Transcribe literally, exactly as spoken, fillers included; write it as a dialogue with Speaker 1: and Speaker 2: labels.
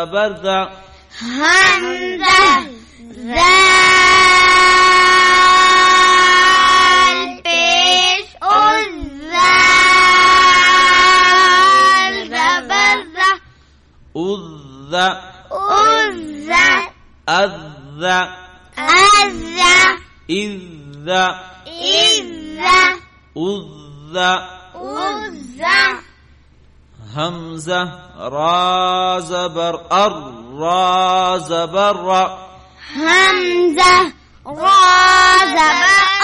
Speaker 1: برذا
Speaker 2: همزة ذال پیش الزال زبرزة
Speaker 1: أذ
Speaker 2: أذ
Speaker 1: أذ
Speaker 2: أذ
Speaker 1: إذ
Speaker 2: إذ
Speaker 1: أذ
Speaker 2: أذ
Speaker 1: همزة را زبر أر را زبر
Speaker 2: همزة را زبر